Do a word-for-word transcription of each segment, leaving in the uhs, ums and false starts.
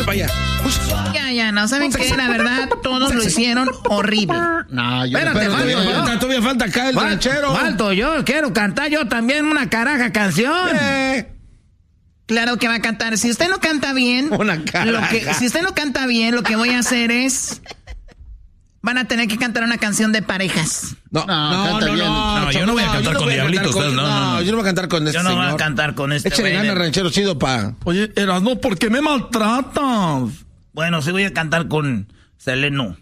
para allá. Pues, ya, ya, no, ¿saben qué? La verdad, todos lo hicieron horrible. No, yo... Espérate, todavía falto yo. falta, todavía falta acá el Fal- ranchero. Falto yo, quiero cantar yo también una caraja canción. Eh, Claro que va a cantar. Si usted no canta bien, Una lo caraja. que, si usted no canta bien, lo que voy a hacer es... Van a tener que cantar una canción de parejas. No, No, no, canta no, bien. no, No, yo no voy a cantar no con voy a Diablito, cantar con- ustedes, no, no, no. yo no voy a cantar con este Yo no voy a señor. cantar con este Échale güey. ganas, ranchero chido, pa. Oye, Erasmo, ¿por qué me maltratas? Bueno, sí voy a cantar con Seleno.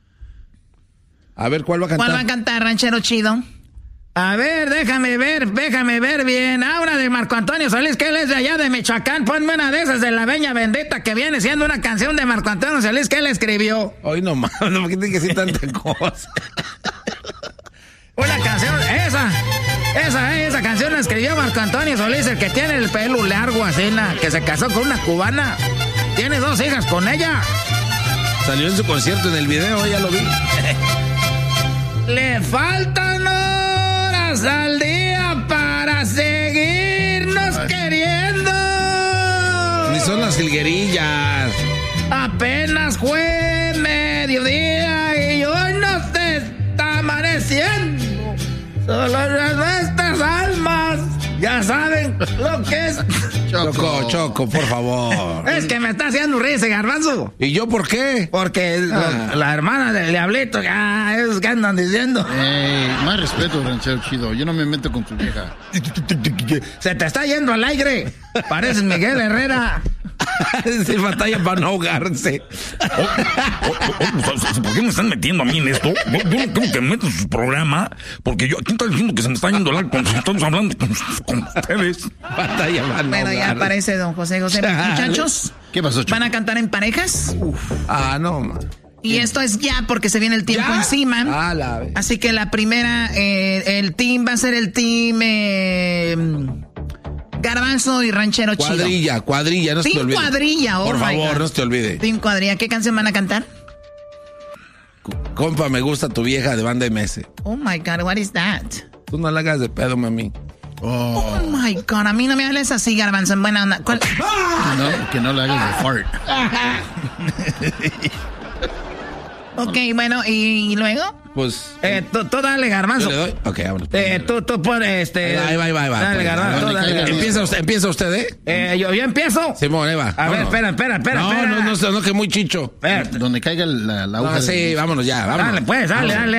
A ver, ¿cuál va a cantar? ¿Cuál va a cantar, ranchero chido? A ver, déjame ver, déjame ver bien. Ah, una de Marco Antonio Solís, que él es de allá de Michoacán. Ponme una de esas de La Veña Bendita, que viene siendo una canción de Marco Antonio Solís que él escribió. Hoy no más, no, ¿por qué tiene que decir tanta cosa? Una canción, esa, esa, esa canción la escribió Marco Antonio Solís, el que tiene el pelo largo así, na, que se casó con una cubana. Tiene dos hijas con ella. Salió en su concierto en el video, ya lo vi. Le faltan horas al día para seguirnos queriendo. Ni son las jilguerillas. Apenas fue mediodía y hoy no se está amaneciendo. Solo nuestras almas ya saben lo que es. Choco, Choco, por favor. Es que me está haciendo reír ese garbanzo. ¿Y yo por qué? Porque Ah. lo- la hermana del diablito, ah, es que andan diciendo. Ey, más respeto, ranchero chido. Yo no me meto con tu vieja. Se te está yendo al aire. Pareces Miguel Herrera. Se batalla para no ahogarse. ¿Por qué me están metiendo a mí en esto? Yo yo no tengo que me meto en su programa, porque yo aquí está diciendo que se me está yendo el aire cuando estamos hablando con, con ustedes. Batalla para no Bueno, ya ahogarse. aparece don José José. Chale. Muchachos, ¿Qué pasó, Choco? van a cantar en parejas. Ah, no, man. Y esto es ya porque se viene el tiempo ¿Ya? encima. Ah, la vez. Así que la primera, eh, el team va a ser el team eh, Garbanzo y Ranchero Chido. Cuadrilla, cuadrilla, no se te Team olvide. Cuadrilla, oh Por my favor, God. no se te olvide. Team Cuadrilla, ¿qué canción van a cantar? Compa, me gusta tu vieja de Banda M S. Oh my God, what is that? Tú no la hagas de pedo, mami. Oh my God, a mí no me hables así, Garbanzo, en buena onda. ¿Cuál? No, que no le hagas de fart. Ok, bueno, ¿y, y luego? Pues, Eh, tú, tú dale, ¿yo Garbanzo. le doy? Ok, vámonos. Eh, tú, tú pones este. Ahí va, ahí va, ahí va. Dale, Pues, Garbanzo, dale, tú dale, caiga. Garbanzo. Empieza usted, empieza usted, ¿eh? Eh, yo, yo empiezo. Simón, ahí va. A ver, vámonos. espera, espera, espera, No, espera. no, no, no, no, que muy chicho. Espérate. Donde caiga la, la aguja No, de- sí, vámonos ya, vámonos. Dale, pues, dale, dale.